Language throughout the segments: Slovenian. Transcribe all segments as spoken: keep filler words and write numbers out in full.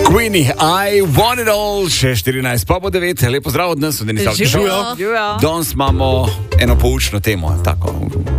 Queenie, I want it all, še štirinajst pa bo devet, lepo zdrav od nas, od Denisa. Živijo. Danes imamo eno poučno temo, tako,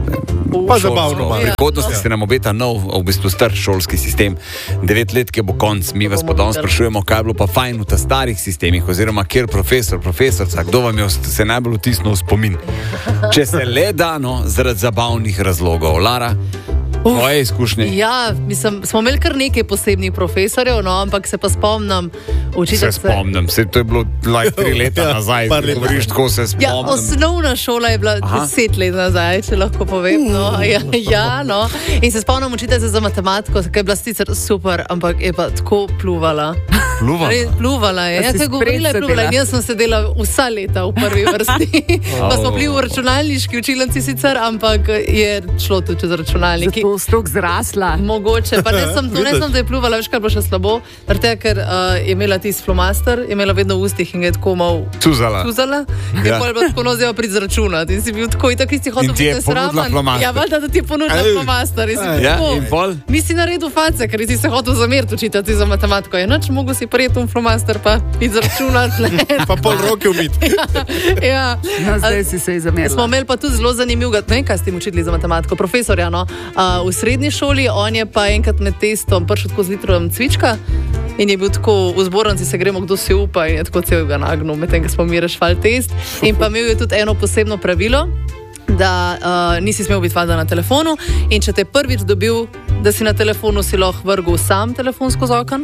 pa zabavno. V prihodnosti se nam obeta nov, v bistvu star šolski sistem. Devet let, ki bo konc. Mi vas pa danes sprašujemo, kaj je bilo pa fajn v ta starih sistemih, oziroma kjer profesor, profesorca, kdo vam je se najbolj vtisnil v spomin. Če se le dano, zaradi zabavnih razlogov. Lara, moje izkušnje. Ja, mislim, smo imeli kar nekaj posebnih profesorjev, no, ampak se pa spomnim učitelj. Se spomnim, se to je bilo like tri leta ja, nazaj, govoriš, tako se spomnim. Ja, osnovna šola je bila Aha. deset let nazaj, če lahko povem. No. Ja, ja, no. In se spomnim učiteljice za matematiko, ki je bila sicer super, ampak je pa tako pluvala. Pluvala? Re, pluvala je. Ja, ko je govorila, je pluvala. In jaz sem sedela vsa leta v prvi vrsti. Oh. Pa smo bili v računalniški učilnici sicer, ampak je šlo tudi čez računalniki. Stok zrasla. Mogoče, pa ne sem, ne sem, da je pluvala, veš, kar bo še slabo, te, ker uh, je imela tisti flomaster, je imela vedno v ustih in je tako mal Cuzala. Cuzala. In ja. Pol je bila tako nozeva prizračunati. In si bil tako, in tako si hotel biti nesraman. Ja, valjda, da ti je ponudila flomaster. In si ja, tako, in pol? Mi si naredil face, ker si se hotel zameriti učitati za matematiko. Je noč, mogo si prijeti un flomaster, pa izračunati. Pa pol roke umiti. Ja. No, zdaj si se zamerila. Smo imeli pa tudi zelo zanimiv, ne vem, kaj ste jim učili za matematiko, profesorja, no. Uh, v srednji šoli, on je pa enkrat med testom prišel tako z litrom cvička in je bil tako v zbornici, se gremo, kdo si upa, in je tako cel ga nagnil, medtem, ko smo mi rešvali test. In pa imel je tudi eno posebno pravilo, da uh, nisi smel biti valjda na telefonu in če te prvič dobil, da si na telefonu, si lahko vrgel sam telefon skozi okno.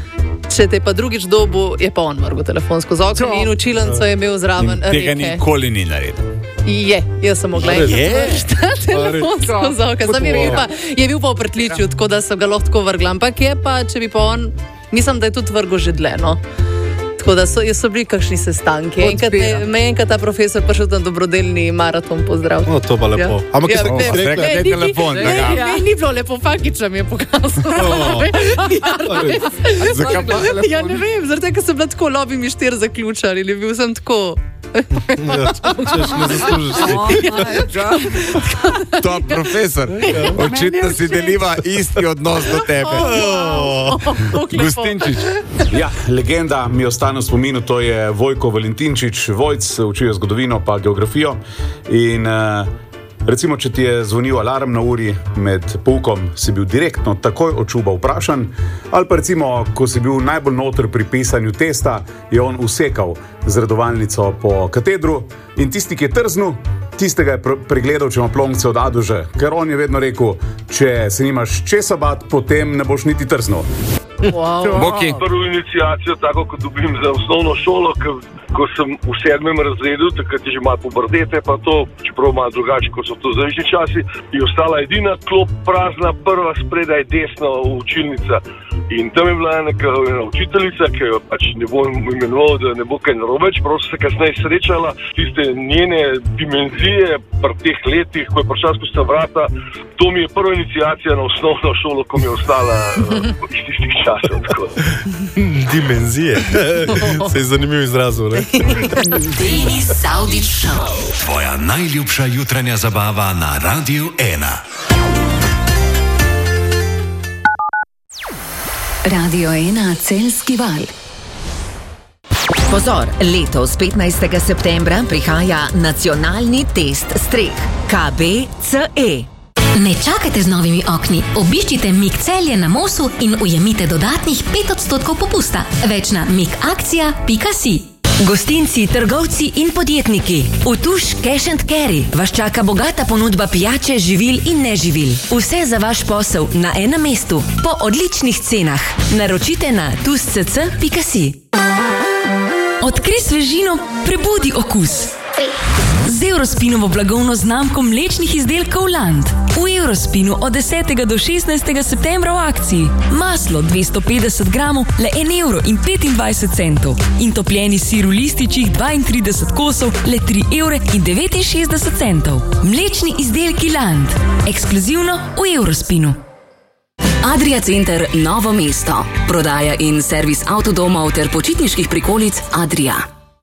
Če te pa drugič dobu, je pa on vrgel telefon skozi okno in učilnico je imel zraven reke. Tega nikoli ni naredil. Je, jaz sem mogla reči, da je telefon skozi okno. Sam je bil pa, je bil pa v pritličju, tako da so ga lahko vrgla. Ampak je pa, če bi pa on, mislim, da je tudi vrgel že dlje, no. Tako da so, so bili kakšni sestanki. Enkrat me, me enkrat ta profesor prišel na dobrodelni maraton pozdrav. No, to pa lepo. Ja. Ampak ja, je ne, se rekla, ne telefon. Ne, ne, ne, ni bilo lepo, Fakiča mi je pokazal. Oh. Ja, zakaj pa telefon? Ja, ne vem, zaradi tega, ker sem bila tako lobi mi štir zaključali, ali bil sem tako... Ja, češ, ne zaslužiš si. To profesor, očitno si deliva isti odnos do tebe. Gustinčič. Ja, legenda mi ostane v spominu, to je Vojko Valentinčič, Vojc, učijo zgodovino pa geografijo in uh, recimo, če ti je zvonil alarm na uri med poukom, si bil direktno takoj od čuba vprašan, ali pa recimo, ko si bil najbolj noter pri pisanju testa, je on usekal zredovalnico po katedru in tisti, ki je trznil, tistega je pregledal, če ima plonce od Aduže, ker on je vedno rekel, če se nimaš česa bat, potem ne boš niti trznil. Wow. Boki. Prvo iniciacijo, tako kot dobim za osnovno šolo, ko, ko sem v sedmem razredu, takrat je že malo puberdete, pa to, čeprav malo drugače, kot so to zdajšnji časi, je ostala edina klop prazna, prva spredaj desno učilnica. In tam je bila neka ena učiteljica, ki jo pač ne bom imenoval, da ne bo kaj narobe, čeprav so se kasneje srečala, tiste njene dimenzije pri teh letih, ko je prišla skozi ta vrata, to mi je prva iniciacija na osnovno šolo, ko mi je ostala uh, iz tistih časov. Tako. Dimenzije. Se je zanimiv izrazil, ne? Denis Saudić Show. Tvoja najljubša jutranja zabava na Radiu ena. Radio ena Celjski val. Pozor, letos petnajstega septembra prihaja nacionalni test streh K B C E. Ne čakajte z novimi okni, obiščite Mik Celje na Mosu in ujemite dodatnih pet odstotkov popusta. Več na mikakcija pika si. Gostinci, trgovci in podjetniki. V Tuš Cash and Carry vas čaka bogata ponudba pijače, živil in neživil. Vse za vaš posel na enem mestu, po odličnih cenah. Naročite na tušcc pika si. Odkri svežino, prebudi okus. Z Eurospinovo blagovno znamko mlečnih izdelkov Land. V Eurospinu od desetega do šestnajstega septembra v akciji. Maslo dvesto petdeset gramov, le en evro in petindvajset centov. In topljeni sir v lističih dvaintrideset kosov, le tri evre in devetinšestdeset centov. Mlečni izdelki Land. Ekskluzivno v Eurospinu. Adria Center Novo mesto. Prodaja in servis avtodomov ter počitniških prikolic Adria.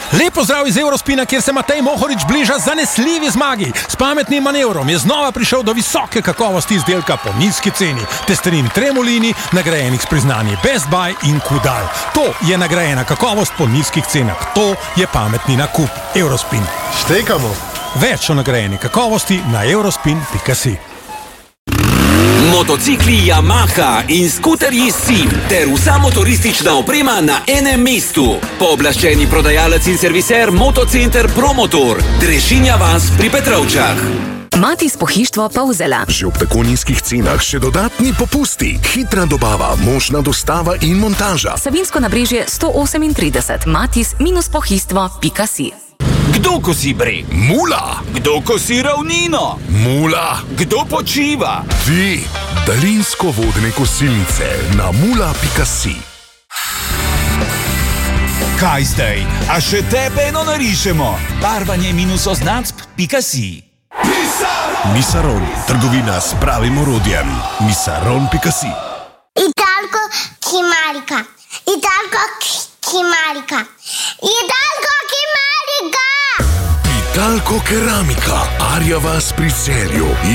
Lepo zdrav iz Eurospina, kjer se Matej Mohorič bliža zanesljivi zmagi. S pametnim manevrom je znova prišel do visoke kakovosti izdelka po nizki ceni. Testerin Tremolini, nagrajenih s priznanji Best Buy in Kudal. To je nagrajena kakovost po nizkih cenah. To je pametni nakup. Eurospin. Štekamo. Več o nagrajeni kakovosti na eurospin pika si. Motocikli Yamaha in skuterji Sim ter vsa motoristična oprema na enem mestu. Pooblaščeni prodajalec in serviser Motocenter Promotor, Drežinja vas pri Petrovčah. Matis pohištvo Pavzela. Že ob tako nizkih cenah še dodatni popusti, hitra dobava, možna dostava in montaža. Savinsko nabrežje sto osemintrideset. Matis minus pohištvo pika si. Kdo kosi breg? Mula. Kdo kosi ravnino? Mula. Kdo počiva? Ti, daljinsko vodne kosilnice na mula pika si. Kaj zdaj? A še tebe eno narišemo? Barvanje minus oznacb pika si. Misaron, trgovina s pravim orodjem. Misaron pika si. Italko Kimarika. Italko Kimarika. Italko Kimarika. Italko keramika. Arja vas pri Celju.